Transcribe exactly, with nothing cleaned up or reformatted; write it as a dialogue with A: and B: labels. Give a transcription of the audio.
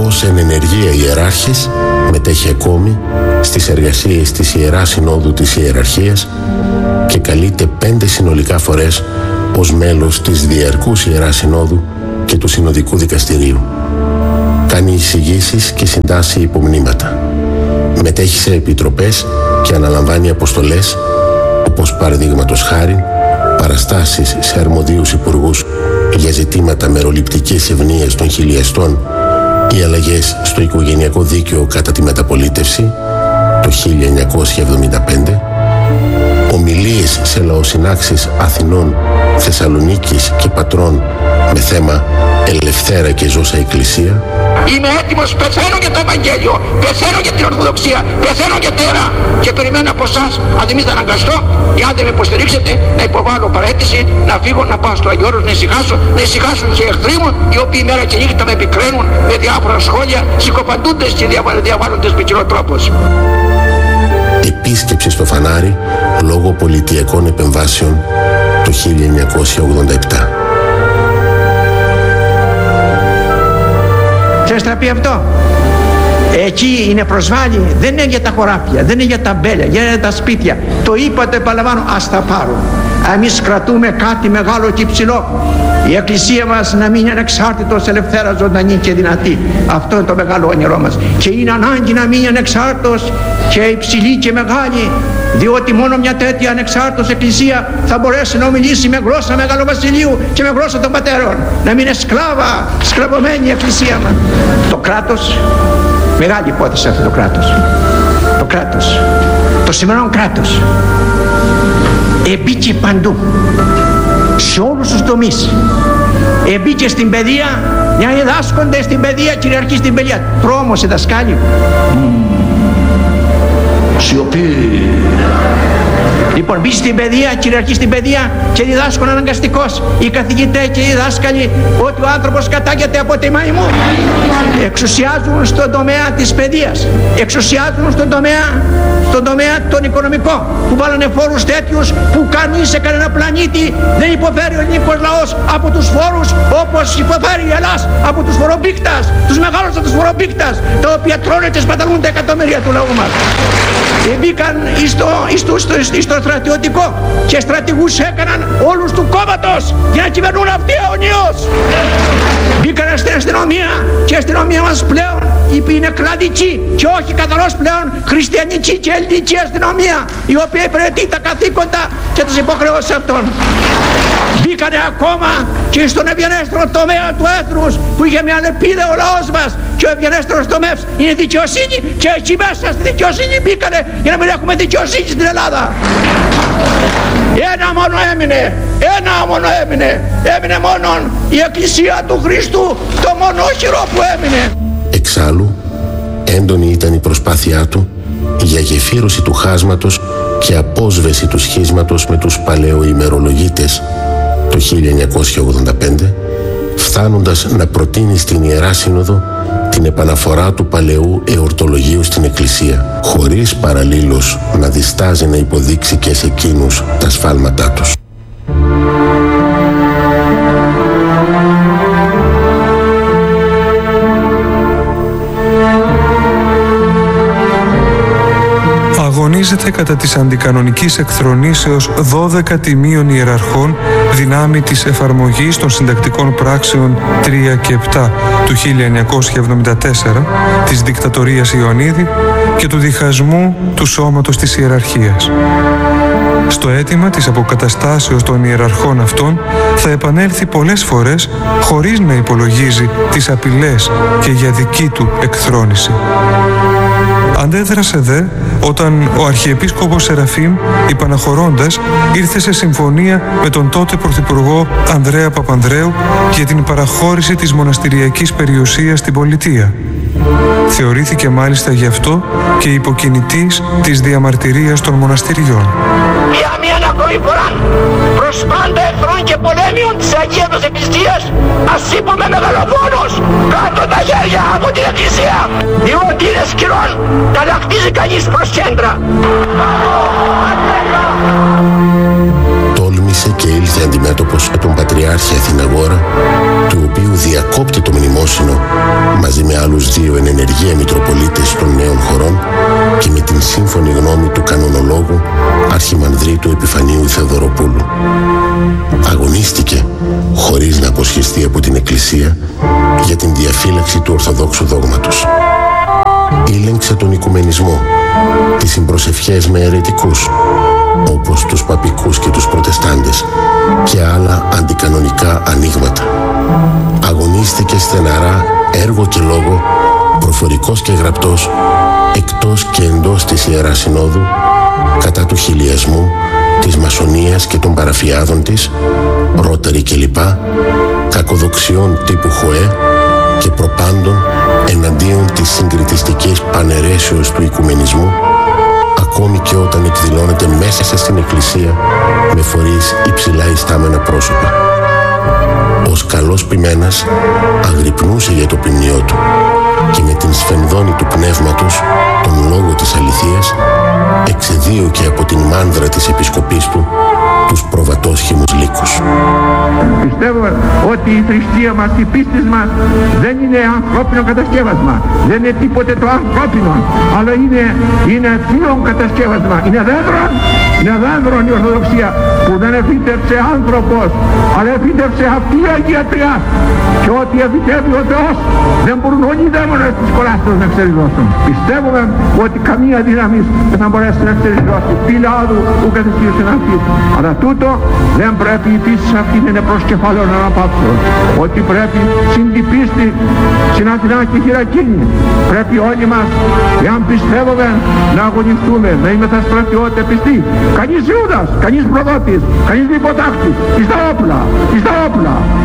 A: Ως εν ενεργεία ιεράρχης μετέχει ακόμη στις εργασίες της Ιεράς Συνόδου της Ιεραρχίας και καλείται πέντε συνολικά φορές ως μέλος της Διαρκούς Ιεράς Συνόδου και του Συνοδικού Δικαστηρίου. Κάνει εισηγήσεις και συντάσσει υπομνήματα. Μετέχει σε επιτροπές και αναλαμβάνει αποστολές όπως παραδείγματος χάριν παραστάσεις σε αρμοδίους υπουργούς για ζητήματα μεροληπτικής ευνοίας των χιλιαστών ή αλλαγές στο οικογενειακό δίκαιο κατά τη μεταπολίτευση το χίλια εννιακόσια εβδομήντα πέντε, ομιλίες σε λαοσυνάξεις Αθηνών, Θεσσαλονίκης και Πατρών με θέμα «Ελευθέρα και ζώσα Εκκλησία».
B: Είμαι έτοιμος, πεθαίνω για το Ευαγγέλιο, πεθαίνω για την Ορθοδοξία, πεθαίνω για τέρα και περιμένω από εσάς, αν δεν είστε αναγκαστώ ή αν δεν με υποστηρίξετε, να υποβάλω παραίτηση, να φύγω, να πάω στο Αγιώρος, να ησυχάσω, να ησυχάσουν και οι εχθροί μου, οι οποίοι μέρα και νύχτα με επικραίνουν με διάφορα σχόλια, συκοφαντούντες και διαβάλλοντες με κοινό τρόπος.
A: Επίσκεψη στο Φανάρι λόγω πολιτιακών επεμβάσεων το χίλια εννιακόσια ογδόντα επτά.
C: Ξέρεις τι θα πει αυτό? Εκεί είναι προσβάλλει, δεν είναι για τα χωράφια, δεν είναι για τα μπέλια, για τα σπίτια. Το είπα, το επαναλαμβάνω, ας τα πάρουν. Εμείς κρατούμε κάτι μεγάλο και υψηλό. Η Εκκλησία μας να μείνει ανεξάρτητος, ελευθέρα, ζωντανή και δυνατή. Αυτό είναι το μεγάλο όνειρό μας. Και είναι ανάγκη να μείνει ανεξάρτητος και υψηλή και μεγάλη, διότι μόνο μια τέτοια ανεξάρτητος Εκκλησία θα μπορέσει να ομιλήσει με γλώσσα Μεγάλου Βασιλείου και με γλώσσα των πατέρων. Να μην είναι σκλάβα, σκλαβωμένη η Εκκλησία μας. Το κράτος, μεγάλη υπόθεση αυτό το κράτος. Το κράτος, το σημερινό κράτος, εμπήκε παντού, σε όλους τους τομείς. Εμπήκε στην παιδεία, για να διδάσκονται στην παιδεία, κυριαρχεί στην παιδεία. Πρόμος οι δασκάλοι. Σιωπή. Λοιπόν, μπει στην παιδεία, κυριαρχεί στην παιδεία και διδάσκουν αναγκαστικώς οι καθηγητές και οι δάσκαλοι ότι ο άνθρωπος κατάγεται από τη μαϊμού. Εξουσιάζουν στον τομέα της παιδείας, εξουσιάζουν στον τομέα, στον τομέα τον οικονομικό, που βάλανε φόρους τέτοιους που κανείς σε κανένα πλανήτη δεν υποφέρει ο ελληνικός λαός από τους φόρους όπως υποφέρει η Ελλάς από τους φορομπίκτας, τους μεγάλους από τους φορομπίκτας, τα οποία τρώνε και σπαταλούν τα εκατομμύρια του λαού μας. Μπήκαν στο, στο, στο, στο στρατιωτικό και στρατηγούς έκαναν όλους του κόμματος για να κυβερνούν αυτοί αιωνίως. Μπήκαν στην αστυνομία και η αστυνομία μας πλέον είναι κλαδική και όχι καθαρός πλέον χριστιανική και ελληνική αστυνομία, η οποία υπηρετεί τα καθήκοντα και τις υποχρεώσεις αυτών. Μπήκανε ακόμα και στον ευγενέστερο τομέα του έθνους που είχε μια ελπίδα ο λαός μας, και ο ευγενέστερος τομέας είναι η δικαιοσύνη, και εκεί μέσα στη δικαιοσύνη μπήκανε για να μην έχουμε δικαιοσύνη στην Ελλάδα. Ένα μόνο έμεινε, ένα μόνο έμεινε, έμεινε μόνο η Εκκλησία του Χριστού, το μονόχυρο που έμεινε.
A: Εξάλλου, έντονη ήταν η προσπάθειά του για γεφύρωση του χάσματος και απόσβεση του σχίσματος με τους παλαιοημερολογίτες το χίλια εννιακόσια ογδόντα πέντε, φτάνοντας να προτείνει στην Ιερά Σύνοδο την επαναφορά του παλαιού εορτολογίου στην Εκκλησία, χωρίς παραλλήλως να διστάζει να υποδείξει και σε εκείνους τα σφάλματά τους.
D: Αγωνίζεται κατά της αντικανονικής εκθρονήσεως δώδεκα τιμίων ιεραρχών δυνάμει της εφαρμογής των συντακτικών πράξεων τρία και επτά του χίλια εννιακόσια εβδομήντα τέσσερα της δικτατορίας Ιωαννίδη και του διχασμού του σώματος της ιεραρχίας. Στο αίτημα της αποκαταστάσεως των ιεραρχών αυτών θα επανέλθει πολλές φορές χωρίς να υπολογίζει τις απειλές και για δική του εκθρόνηση. Αντέδρασε δε όταν ο Αρχιεπίσκοπος Σεραφείμ, υπαναχωρώντας, ήρθε σε συμφωνία με τον τότε Πρωθυπουργό Ανδρέα Παπανδρέου για την παραχώρηση της μοναστηριακής περιουσίας στην πολιτεία. Θεωρήθηκε μάλιστα γι' αυτό και υποκινητής της διαμαρτυρίας των μοναστηριών.
B: Για μίαν ακόμη φορά, προς πάντα εχθρών και πολέμιων της Αγίας μας Εκκλησίας, ας είπαμε μεγαλοφόνος κάτω τα χέρια από την Εκκλησία, διότι είναι σκυρών να λαχτίζει κανείς προς κέντρα.
A: Τόλμησε και ήλθε αντιμέτωπος με τον Πατριάρχη Αθηναγόρα, του οποίου διακόπτει το μνημόσυνο μαζί με άλλους δύο εν ενεργεία μητροπολίτες των νέων χωρών και με την σύμφωνη γνώμη του κανονολόγου Αρχιμανδρίτου Επιφανίου Θεοδωροπούλου. Αγωνίστηκε χωρίς να αποσχεστεί από την Εκκλησία για την διαφύλαξη του Ορθοδόξου δόγματος. Ήλεγξε τον οικουμενισμό, τις συμπροσευχές με αιρετικούς, όπως τους παπικούς και τους προτεστάντες, και άλλα αντικανονικά ανοίγματα. Αγωνίστηκε στεναρά έργο και λόγο, προφορικός και γραπτός, εκτός και εντός της Ιεράς Συνόδου, κατά του χιλιασμού, της μασονίας και των παραφιάδων της, Ρόταρι κλπ, κακοδοξιών τύπου Χοέ και προπάντων εναντίον της συγκριτιστικής πανερέσεως του οικουμενισμού, ακόμη και όταν εκδηλώνεται μέσα στην Εκκλησία με φορείς υψηλά ιστάμενα πρόσωπα. Ως καλός ποιμένας αγρυπνούσε για το ποιμνιό του και με την σφενδόνη του πνεύματος, τον λόγο της αληθείας, εξεδίωκε από την μάνδρα της επισκοπής του τους προβατόσχημους λύκους.
C: Πιστεύω ότι η θρησκεία μας, η πίστη μας δεν είναι ανθρώπινο κατασκεύασμα, δεν είναι τίποτε το ανθρώπινο, αλλά είναι, είναι θείον κατασκεύασμα, είναι δέντρο, είναι δέντρο η Ορθοδοξία που δεν εφύτευσε άνθρωπος, αλλά εφύτευσε αυτή η Αγία Τριά, και ό,τι εφυτεύει ο Θεός δεν μπορούν όλοι οι δαίμονες της κολάστρος να ξεριζώσουν. Πιστεύουμε ότι καμία δύναμη δεν θα μπορέσει να ξεριζώσει πύλα άδου που καθιστήρωσε αυτή. Αλλά τούτο δεν πρέπει η πίστη αυτή να είναι προς κεφαλαίων αναπαύσεων. Ότι πρέπει συν την πίστη, συν Αθηνά και Χειρακίνη, πρέπει όλοι μας, εάν πιστεύουμε, να αγωνιστούμε, να είμαστε στρατιώτες πιστοί. Κανείς Ιούδας, κανείς προδότης, κανείς λιποτάκτης, εις τα όπλα, εις τα όπλα.